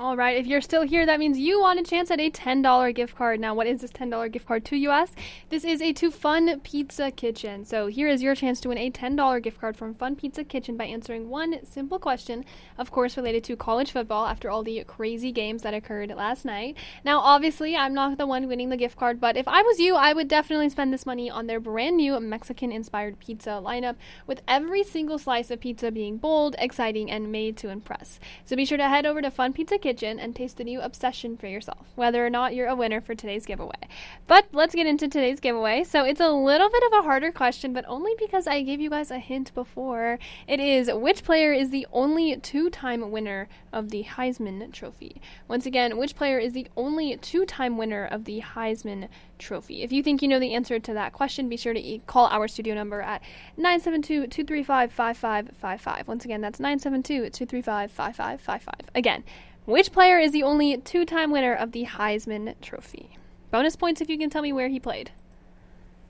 All right, if you're still here, that means you want a chance at a $10 gift card. Now, what is this $10 gift card to, you ask? This is to Fun Pizza Kitchen. So here is your chance to win a $10 gift card from Fun Pizza Kitchen by answering one simple question, of course, related to college football after all the crazy games that occurred last night. Now, obviously, I'm not the one winning the gift card, but if I was you, I would definitely spend this money on their brand new Mexican-inspired pizza lineup, with every single slice of pizza being bold, exciting, and made to impress. So be sure to head over to Fun Pizza Kitchen and taste the new obsession for yourself, whether or not you're a winner for today's giveaway. But let's get into today's giveaway. So it's a little bit of a harder question, but only because I gave you guys a hint before. It is, which player is the only two-time winner of the Heisman Trophy? Once again, which player is the only two-time winner of the Heisman Trophy? If you think you know the answer to that question, be sure to call our studio number at 972-235-5555. Once again, that's 972-235-5555. Again, which player is the only two-time winner of the Heisman Trophy? Bonus points if you can tell me where he played.